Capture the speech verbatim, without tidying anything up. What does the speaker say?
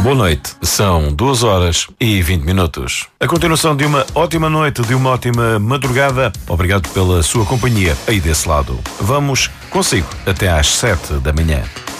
Boa noite, são duas horas e vinte minutos. A continuação de uma ótima noite, de uma ótima madrugada. Obrigado pela sua companhia aí desse lado. Vamos consigo até às sete da manhã.